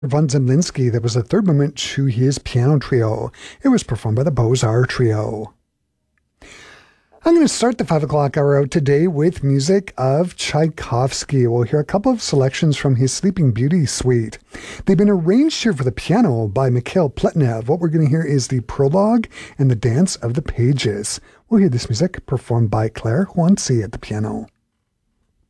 Von Zemlinsky, that was the third movement to his piano trio. It was performed by the Beaux-Arts Trio. I'm going to start the 5 o'clock hour out today with music of Tchaikovsky. We'll hear a couple of selections from his Sleeping Beauty suite. They've been arranged here for the piano by Mikhail Pletnev. What we're going to hear is the prologue and the Dance of the Pages. We'll hear this music performed by Claire Huancy at the piano.